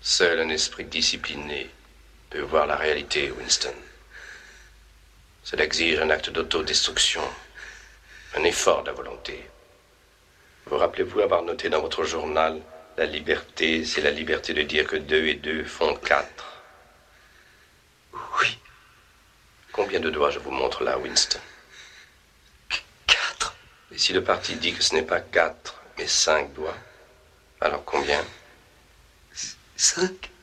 Seul un esprit discipliné peut voir la réalité, Winston. Cela exige un acte d'autodestruction, un effort de la volonté. Vous rappelez-vous avoir noté dans votre journal « La liberté, c'est la liberté de dire que 2 et 2 font 4 ». Oui. Combien de doigts je vous montre là, Winston? 4. Et si le parti dit que ce n'est pas 4, mais 5 doigts, alors combien? 5.